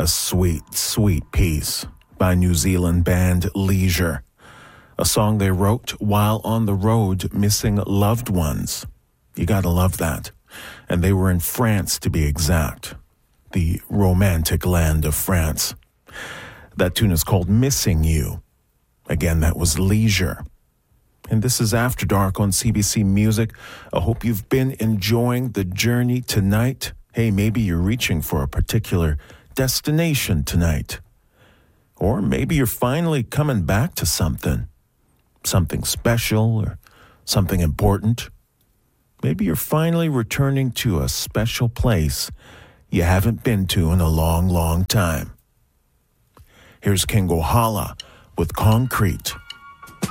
A sweet, sweet piece by New Zealand band Leisure. A song they wrote while on the road missing loved ones. You gotta love that. And they were in France, to be exact. The romantic land of France. That tune is called Missing You. Again, that was Leisure. And this is After Dark on CBC Music. I hope you've been enjoying the journey tonight. Hey, maybe you're reaching for a particular destination tonight. Or maybe you're finally coming back to something special or something important. Maybe you're finally returning to a special place you haven't been to in a long, long time. Here's King Ohala with Concrete.